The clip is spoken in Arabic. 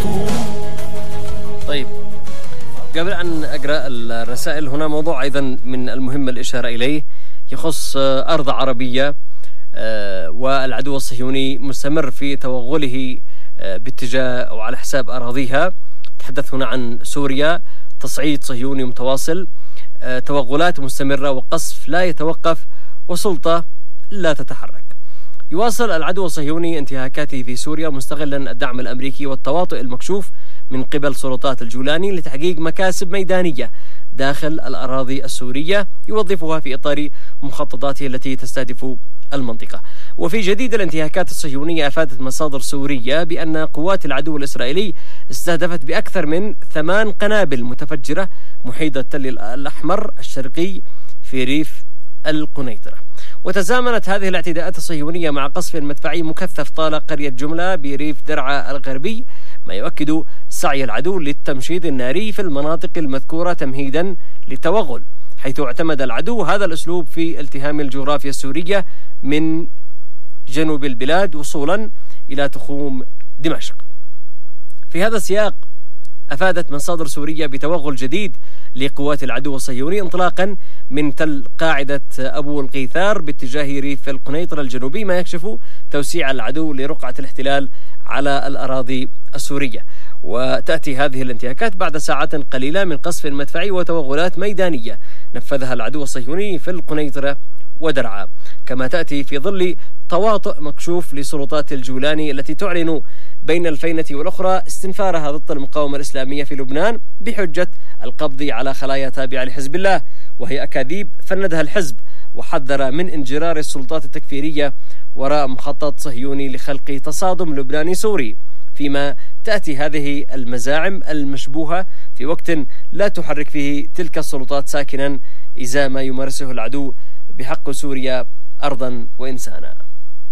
طيب، قبل أن أقرأ الرسائل هنا موضوع أيضا من المهم الإشارة إليه يخص أرض عربية، والعدو الصهيوني مستمر في توغله باتجاه أو على حساب أراضيها. تحدث هنا عن سوريا، تصعيد صهيوني متواصل، توغلات مستمرة وقصف لا يتوقف وسلطة لا تتحرك. يواصل العدو الصهيوني انتهاكاته في سوريا مستغلا الدعم الأمريكي والتواطؤ المكشوف من قبل سلطات الجولاني لتحقيق مكاسب ميدانية داخل الأراضي السورية يوظفها في إطار مخططاته التي تستهدف المنطقة. وفي جديد الانتهاكات الصهيونية أفادت مصادر سورية بأن قوات العدو الإسرائيلي استهدفت بأكثر من 8 قنابل متفجرة محيط التل الأحمر الشرقي في ريف القنيطرة. وتزامنت هذه الاعتداءات الصهيونية مع قصف مدفعي مكثف طال قرية جملة بريف درعا الغربي، ما يؤكد سعي العدو للتمشيط الناري في المناطق المذكورة تمهيدا للتوغل، حيث اعتمد العدو هذا الأسلوب في التهام الجغرافيا السورية من جنوب البلاد وصولا إلى تخوم دمشق. في هذا السياق أفادت مصادر سورية بتوغل جديد لقوات العدو الصهيوني انطلاقا من تل قاعدة أبو الغيثار باتجاه ريف القنيطرة الجنوبي، ما يكشف توسيع العدو لرقعة الاحتلال على الأراضي السورية. وتأتي هذه الانتهاكات بعد ساعات قليلة من قصف مدفعي وتوغلات ميدانية نفذها العدو الصهيوني في القنيطرة ودرعا، كما تأتي في ظل تواطؤ مكشوف لسلطات الجولاني التي تعلن بين الفينة والأخرى استنفارها ضد المقاومة الإسلامية في لبنان بحجة القبض على خلايا تابعة لحزب الله، وهي أكاذيب فندها الحزب، وحذر من انجرار السلطات التكفيرية وراء مخطط صهيوني لخلق تصادم لبناني سوري، فيما تأتي هذه المزاعم المشبوهة في وقت لا تحرك فيه تلك السلطات ساكنا إزاء ما يمارسه العدو بحق سوريا أرضا وإنسانا.